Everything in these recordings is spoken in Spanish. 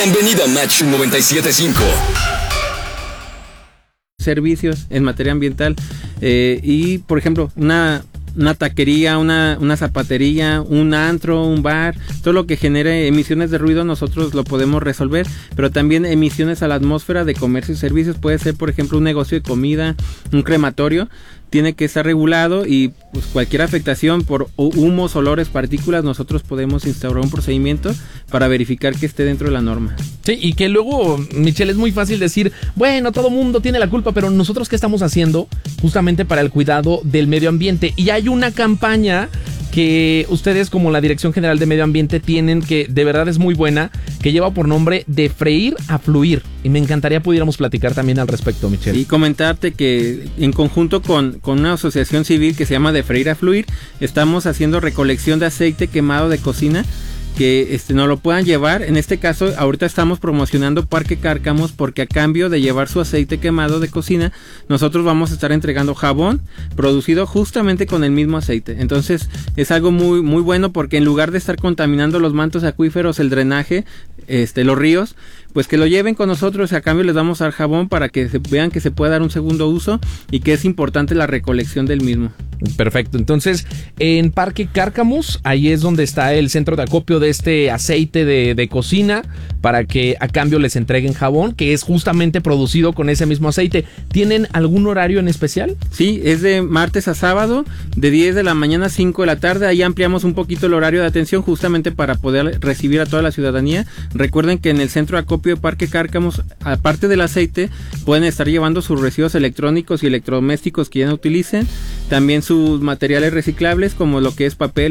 Bienvenido a Match 97.5. Servicios en materia ambiental y, por ejemplo, una taquería, una zapatería, un antro, un bar, todo lo que genere emisiones de ruido nosotros lo podemos resolver, pero también emisiones a la atmósfera de comercio y servicios, puede ser, por ejemplo, un negocio de comida, un crematorio, tiene que estar regulado y pues cualquier afectación por humos, olores, partículas, nosotros podemos instaurar un procedimiento para verificar que esté dentro de la norma. Sí, y que luego, Michelle, es muy fácil decir, bueno, todo mundo tiene la culpa, pero nosotros ¿qué estamos haciendo justamente para el cuidado del medio ambiente? Y hay una campaña que ustedes como la Dirección General de Medio Ambiente tienen, que de verdad es muy buena, que lleva por nombre De Freír a Fluir, y me encantaría pudiéramos platicar también al respecto, Michelle. Y comentarte que en conjunto con una asociación civil que se llama De Freír a Fluir, estamos haciendo recolección de aceite quemado de cocina, que nos lo puedan llevar. En este caso, ahorita estamos promocionando Parque Cárcamos, porque a cambio de llevar su aceite quemado de cocina, nosotros vamos a estar entregando jabón producido justamente con el mismo aceite. Entonces es algo muy, muy bueno, porque en lugar de estar contaminando los mantos acuíferos, el drenaje, los ríos, pues que lo lleven con nosotros y a cambio les damos al jabón para que vean que se puede dar un segundo uso y que es importante la recolección del mismo. Perfecto, entonces en Parque Cárcamos, ahí es donde está el centro de acopio de este aceite de cocina, para que a cambio les entreguen jabón, que es justamente producido con ese mismo aceite. ¿Tienen algún horario en especial? Sí, es de martes a sábado, de 10 de la mañana a 5 de la tarde. Ahí ampliamos un poquito el horario de atención justamente para poder recibir a toda la ciudadanía. Recuerden que en el centro de acopio de Parque Cárcamos, aparte del aceite, pueden estar llevando sus residuos electrónicos y electrodomésticos que ya no utilicen, también sus materiales reciclables como lo que es papel,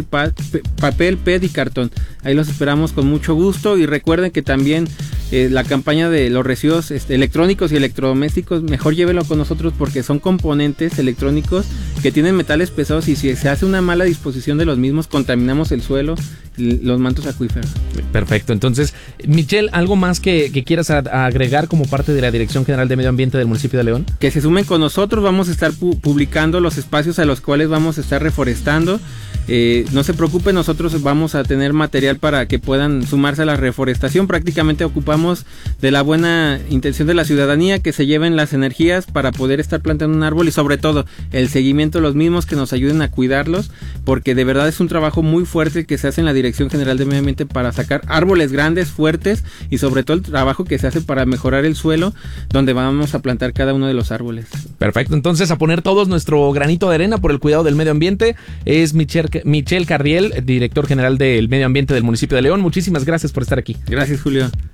PET y cartón. Ahí los esperamos con mucho gusto, y recuerden que también la campaña de los residuos electrónicos y electrodomésticos, mejor llévenlo con nosotros, porque son componentes electrónicos que tienen metales pesados, y si se hace una mala disposición de los mismos, contaminamos el suelo, los mantos acuíferos. Perfecto, entonces, Michelle, ¿algo más que quieras agregar como parte de la Dirección General de Medio Ambiente del municipio de León? Que se sumen con nosotros, vamos a estar publicando los espacios a los cuales vamos a estar reforestando. No se preocupen, nosotros vamos a tener material para que puedan sumarse a la reforestación. Prácticamente ocupamos de la buena intención de la ciudadanía, que se lleven las energías para poder estar plantando un árbol, y sobre todo el seguimiento de los mismos, que nos ayuden a cuidarlos, porque de verdad es un trabajo muy fuerte que se hace en la Dirección General de Medio Ambiente para sacar árboles grandes, fuertes, y sobre todo el trabajo que se hace para mejorar el suelo donde vamos a plantar cada uno de los árboles. Perfecto, entonces a poner todos nuestro granito de arena por el cuidado del medio ambiente. Es Michelle Cardiel, director general del medio ambiente del municipio de León. Muchísimas gracias por estar aquí. Gracias, Julio.